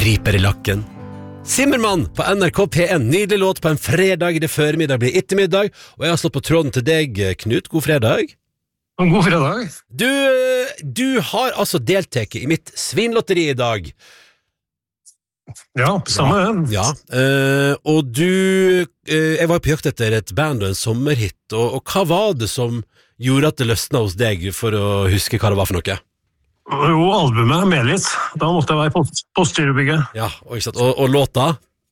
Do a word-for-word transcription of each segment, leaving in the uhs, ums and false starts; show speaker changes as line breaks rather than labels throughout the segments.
riper i lakken. Simmermann på N R K P en, nydelig låt på en fredag. Det førmiddag blir ettermiddag, og jeg har slått på tråden til deg, Knut. God fredag.
God fredag.
Du, du har altså deltaket i mitt svinlotteri i dag.
Ja, samme det.
Ja, uh, og du, uh, jeg var på jakt etter et band og en sommerhit, og, og hva var det som gjorde at det løsnet hos deg, for å huske hva det var for noe?
Jo, albumet Melis. Da måtte jeg være post, poststyrebygget.
Ja, og, ikke sant? Og, og låta?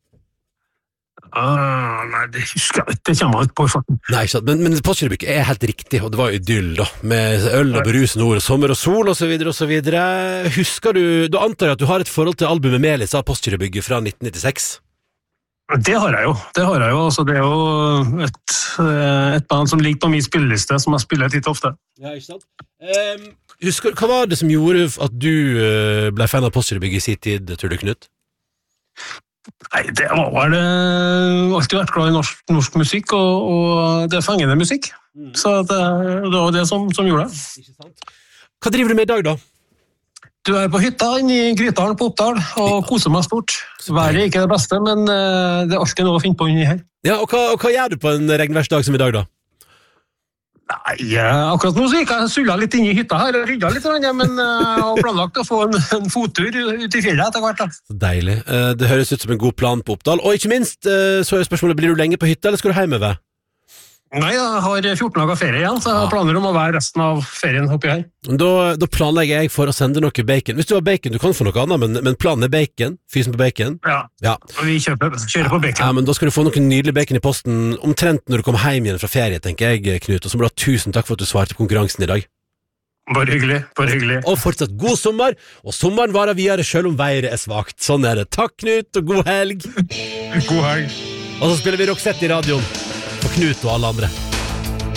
Uh, nei, det husker jeg ikke. Det kommer ikke på i farten.
Nei, ikke sant? Men, men poststyrebygget er helt riktig, og det var idyll da, med øl og brus, nord og sommer og sol og så videre og så videre. Husker du, du antar at du har et forhold til albumet Melis av poststyrebygget fra nitten nittiseks?
Det har jeg jo. Det har jeg jo. Altså, det er jo et, et band som ligger på min spilleliste, som jeg spiller titt ofte.
Ja, ikke sant? Um, husker, hva var det som gjorde at du uh, ble fan av poststyrebygget i sin tid, tror du, Knut?
Nei, det var vel alltid vært glad i norsk, norsk musikk, og, og det er fengende musikk. Mm. Så det, det var det som, som gjorde det. Ikke sant?
Hva driver du med i dag, da?
Du er på hytta inne i Grytdalen på Oppdal, og koser meg stort. Været er ikke det beste, men uh, det er alltid noe å finne på inni her.
Ja, og hva, og hva gjør du på en regnværsdag som i dag, da?
Nei, akkurat nå så gikk jeg sullet litt inn i hytta her, og ryddet litt, men uh, jeg har planlagt å få en, en fottur ut i fjellet etter hvert. Da.
Så deilig. Uh, det høres ut som en god plan på Oppdal. Og ikke minst, uh, så er spørsmålet, blir du lenge på hytta, eller skal du hjemme ved?
Nei, jeg har fjorten dager ferie igjen, så jeg har planer om å være resten av ferien oppi her.
Da, da planlegger jeg for å sende noe bacon. Hvis du har bacon, du kan få noe annet, men, men planen er bacon. Fysen på bacon.
Ja,
ja.
Og vi kjøper, kjører på bacon.
Ja, men da skal du få noe nydelig bacon i posten omtrent når du kommer hjem igjen fra ferie, tenker jeg, Knut. Og så må du ha tusen takk for at du svarte på konkurransen i dag.
Bare hyggelig, bare hyggelig.
Og fortsatt god sommer, og sommeren varer videre selv om været er svagt. Sånn er det. Takk, Knut, og god helg.
God helg.
Og så spiller vi Roxette i radioen for Knut og alle andre.